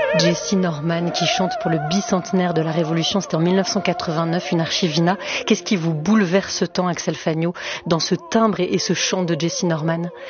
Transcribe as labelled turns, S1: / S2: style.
S1: Jessye Norman qui chante pour le bicentenaire de la Révolution, c'était en 1989, une archivina. Qu'est-ce qui vous bouleverse tant, Axel Fagnot, dans ce timbre et ce chant de Jessye Norman ?